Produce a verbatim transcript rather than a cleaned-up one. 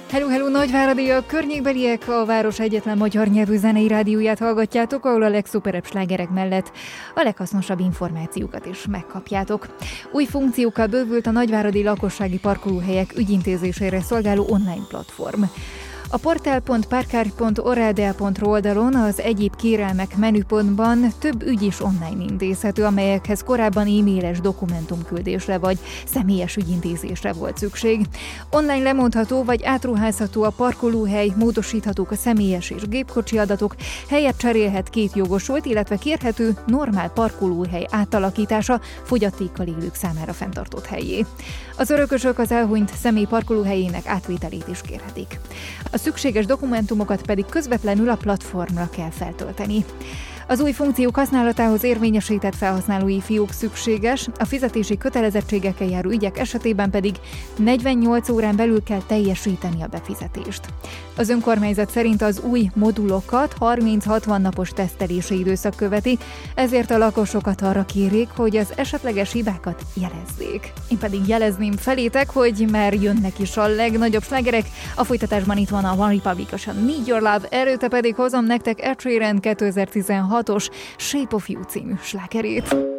Hello, hello, nagyváradiak, környékbeliek, a város egyetlen magyar nyelvű zenei rádióját hallgatjátok, ahol a legszuperebb slágerek mellett a leghasznosabb információkat is megkapjátok. Új funkciókkal bővült a nagyváradi lakossági parkolóhelyek ügyintézésére szolgáló online platform. A portál pont parkár pont oradea pont ru oldalon az egyéb kérelmek menüpontban több ügy is online intézhető, amelyekhez korábban e-mailes dokumentumküldésre vagy személyes ügyintézésre volt szükség. Online lemondható vagy átruházható a parkolóhely, módosíthatók a személyes és gépkocsi adatok, helyet cserélhet két jogosult, illetve kérhető normál parkolóhely átalakítása fogyatékkal élők számára fenntartott helyé. Az örökösök az elhunyt személy parkolóhelyének átvételét is kérhetik. A szükséges dokumentumokat pedig közvetlenül a platformra kell feltölteni. Az új funkciók használatához érvényesített felhasználói fiók szükséges, a fizetési kötelezettségekkel járó ügyek esetében pedig negyvennyolc órán belül kell teljesíteni a befizetést. Az önkormányzat szerint az új modulokat harminc-hatvan napos tesztelési időszak követi, ezért a lakosokat arra kérik, hogy az esetleges hibákat jelezzék. Én pedig jelezném felétek, hogy már jönnek is a legnagyobb slágerek, a folytatásban itt van a One Republic-os Need Your Love, erőte pedig hozom nektek Ed Sheeran kétezer-tizenhatos Shape of You című slágerét.